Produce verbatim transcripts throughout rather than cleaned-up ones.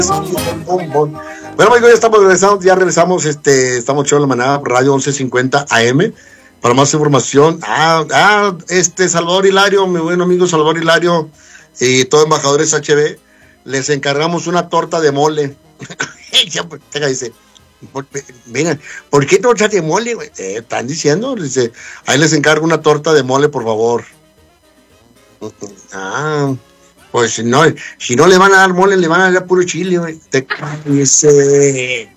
Bueno, amigos, ya estamos regresando, ya regresamos, este, estamos echando la manada, Radio once cincuenta A M. Para más información, ah, ah, este, Salvador Hilario, mi buen amigo Salvador Hilario y todos embajadores H B, les encargamos una torta de mole. Dice, miren, ¿por qué torta de mole? Eh, están diciendo, dice, ahí les encargo una torta de mole, por favor. Ah, pues no, si no le van a dar mole, le van a dar puro chile, güey. Te ese...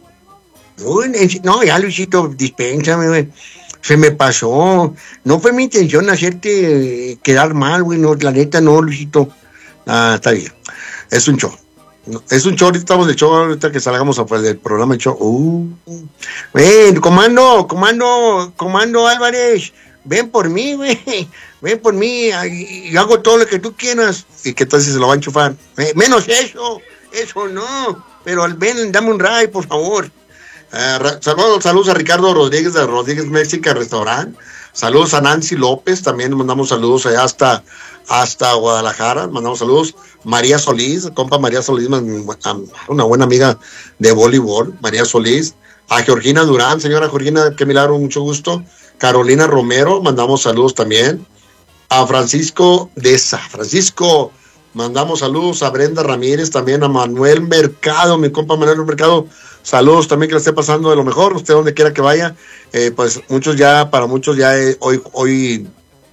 No, ya Luisito, dispénsame, güey. Se me pasó. No fue mi intención hacerte quedar mal, güey. No, la neta, no, Luisito. Ah, está bien. Es un show. Es un show, ahorita estamos de show, ahorita que salgamos afuera del programa de show. Uh. Ven, comando, comando, comando Álvarez. Ven por mí, güey. Ven por mí. Y, y hago todo lo que tú quieras. ¿Y qué tal si se lo va a enchufar? Eh, menos eso. Eso no. Pero ven, dame un ray, por favor. Uh, saludos, saludos a Ricardo Rodríguez de Rodríguez Mexican Restaurant. Saludos a Nancy López, también mandamos saludos allá hasta, hasta Guadalajara, mandamos saludos. María Solís, compa María Solís, una buena amiga de voleibol, María Solís. A Georgina Durán, señora Georgina, qué milagro, mucho gusto. Carolina Romero, mandamos saludos también. A Francisco Deza, Francisco, mandamos saludos a Brenda Ramírez, también a Manuel Mercado, mi compa Manuel Mercado. Saludos también, que le esté pasando de lo mejor, usted donde quiera que vaya, eh, pues muchos ya, para muchos ya eh, hoy, hoy,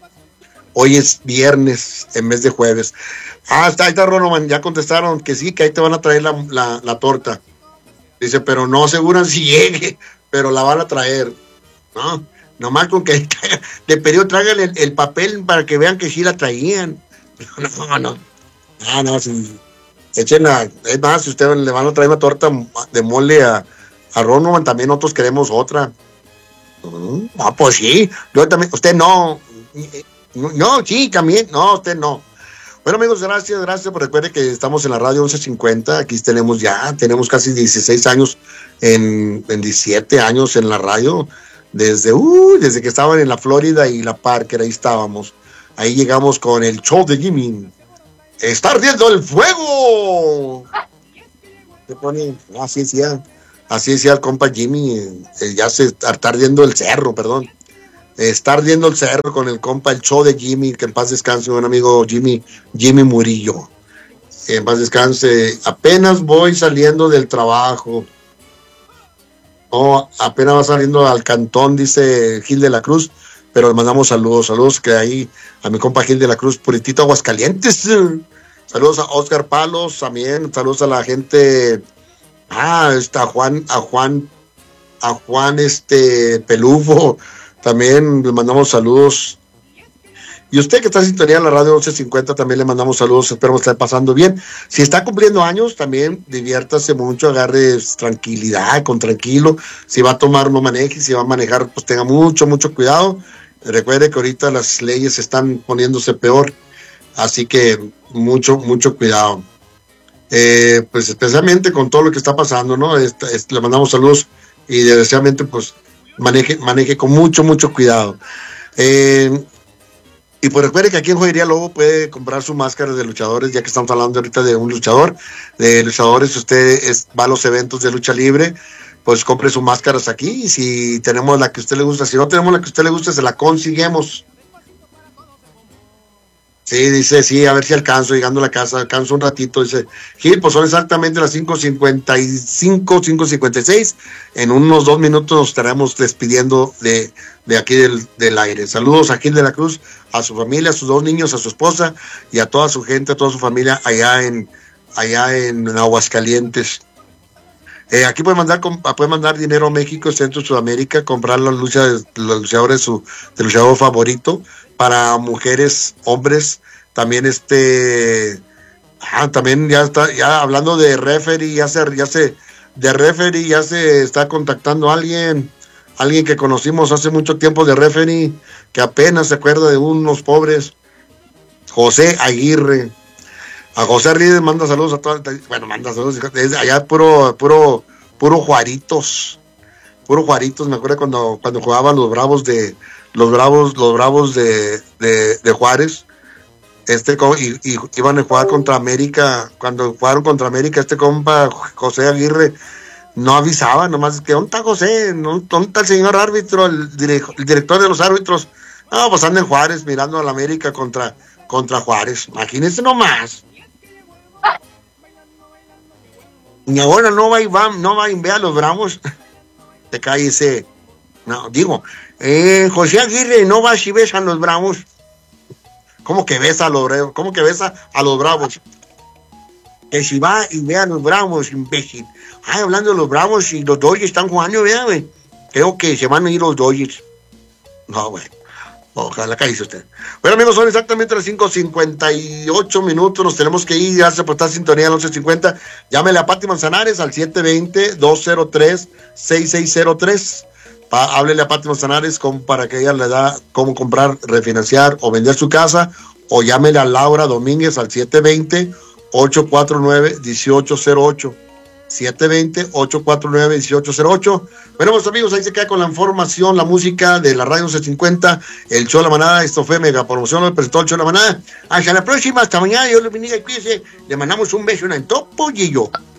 hoy es viernes en vez de jueves. Ah, está, ahí está Ronoman, ya contestaron que sí, que ahí te van a traer la, la, la torta. Dice, pero no aseguran si llegue, pero la van a traer. No, nomás con que de periodo traigan el, el papel para que vean que sí la traían. No, no, no, no, sí. Echen a, es más, si ustedes le van a traer una torta de mole a, a Ronoman, también nosotros queremos otra. Uh, ah, pues sí, yo también, usted no, no, sí, también, no, usted no. Bueno, amigos, gracias, gracias, por recuerde que estamos en la radio once cincuenta, aquí tenemos ya, tenemos casi dieciséis años, en, en diecisiete años en la radio, desde, uh, desde que estaban en la Florida y la Parker, ahí estábamos, ahí llegamos con el show de Jimmy. ¡Está ardiendo el fuego! Se pone, así decía, así decía el compa Jimmy, eh, ya se está ardiendo el cerro, perdón. Está ardiendo el cerro con el compa, el show de Jimmy, que en paz descanse, buen amigo Jimmy, Jimmy Murillo. En paz descanse, apenas voy saliendo del trabajo. Oh, apenas va saliendo al cantón, dice Gil de la Cruz, pero le mandamos saludos, saludos que ahí a mi compa Gil de la Cruz, Puritito Aguascalientes. Saludos a Oscar Palos también, saludos a la gente, ah, está Juan, a Juan, a Juan este Pelufo, también le mandamos saludos. Y usted que está en sintonía de la radio once cincuenta, también le mandamos saludos, espero que esté pasando bien. Si está cumpliendo años, también diviértase mucho, agarre tranquilidad, con tranquilo. Si va a tomar, no maneje, si va a manejar, pues tenga mucho, mucho cuidado. Recuerde que ahorita las leyes están poniéndose peor, así que mucho, mucho cuidado. Eh, pues especialmente con todo lo que está pasando, ¿no? Este, este, le mandamos saludos y desgraciadamente, pues maneje, maneje con mucho, mucho cuidado. Eh, y pues recuerde que aquí en Joyería Lobo puede comprar su máscara de luchadores, ya que estamos hablando ahorita de un luchador, de luchadores. Usted es, va a los eventos de lucha libre, pues compre sus máscaras aquí, y si tenemos la que a usted le gusta, si no tenemos la que a usted le gusta, se la conseguimos. Sí, dice, sí, a ver si alcanzo, llegando a la casa, alcanzo un ratito, dice Gil, pues son exactamente las cinco cincuenta y cinco, cinco cincuenta y seis, en unos dos minutos nos estaremos despidiendo de, de aquí del, del aire. Saludos a Gil de la Cruz, a su familia, a sus dos niños, a su esposa, y a toda su gente, a toda su familia allá en, allá en Aguascalientes. Eh, aquí puede mandar, puede mandar dinero a México, Centro, Sudamérica, comprar las luchas, los luchadores, su de luchador favorito, para mujeres, hombres, también este, ah, también ya está, ya hablando de referee, ya se, ya se, de referee ya se está contactando a alguien, alguien que conocimos hace mucho tiempo de referee, que apenas se acuerda de unos pobres, José Aguirre. A José Ríos manda saludos a todos, bueno, manda saludos, allá puro, puro, puro Juaritos, puro Juaritos, me acuerdo cuando, cuando jugaban los Bravos de, los Bravos, los Bravos de, de, de Juárez, este y, y iban a jugar contra América. Cuando jugaron contra América, este compa José Aguirre no avisaba, nomás que ¿dónde está José? ¿Dónde está el señor árbitro, el, dire, el director de los árbitros? No, pues anda en Juárez mirando a la América contra, contra Juárez. Imagínense nomás. Y ahora no va y va, no va y ve a los Bravos. Te cae ese. No, digo, eh, José Aguirre no va si ves a los Bravos. ¿Cómo que besa a los Bravos? ¿Cómo que besa a los Bravos? Que si va y ve a los Bravos, imbécil. Ay, hablando de los Bravos y los Dodgers están jugando, ¿verdad, güey? Creo que se van a ir los Dodgers. No, güey. Ojalá cállese usted. Bueno, amigos, son exactamente las cinco cincuenta y ocho minutos. Nos tenemos que ir. Gracias por estar en sintonía al once cincuenta. Llámele a Pati Manzanares al siete dos cero, dos cero tres, seis seis cero tres. Pa, háblele a Pati Manzanares con, para que ella le da cómo comprar, refinanciar o vender su casa. O llámele a Laura Domínguez al siete dos cero, ocho cuatro nueve, uno ocho cero ocho. siete dos cero, ocho cuatro nueve, uno ocho cero ocho. Bueno, pues amigos, ahí se queda con la información, la música de la radio once cincuenta, el show de la manada. Esto fue Mega Promoción, lo presentó el show de la manada. Hasta la próxima, hasta mañana, Dios los bendiga y cuídense. Le mandamos un beso en el topo y yo.